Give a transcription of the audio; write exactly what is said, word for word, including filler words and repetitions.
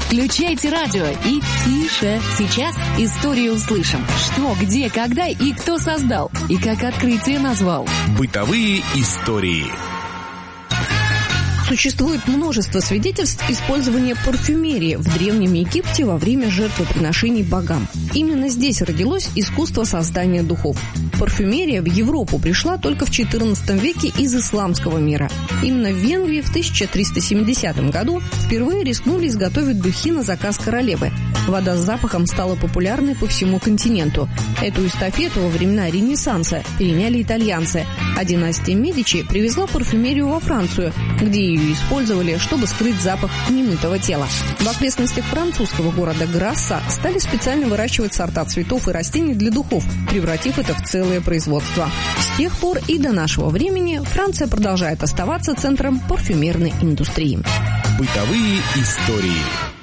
Включайте радио и тише. Сейчас историю услышим. Что, где, когда и кто создал. И как открытие назвал. Бытовые истории. Существует множество свидетельств использования парфюмерии в Древнем Египте во время жертвоприношений богам. Именно здесь родилось искусство создания духов. Парфюмерия в Европу пришла только в четырнадцатом веке из исламского мира. Именно в Венгрии в тысяча триста семидесятом году впервые рискнули изготовить духи на заказ королевы. Вода с запахом стала популярной по всему континенту. Эту эстафету во времена Ренессанса переняли итальянцы, а династия Медичи привезла парфюмерию во Францию, где ее использовали, чтобы скрыть запах немытого тела. В окрестностях французского города Грасса стали специально выращивать сорта цветов и растений для духов, превратив это в целое производство. С тех пор и до нашего времени Франция продолжает оставаться центром парфюмерной индустрии. Бытовые истории.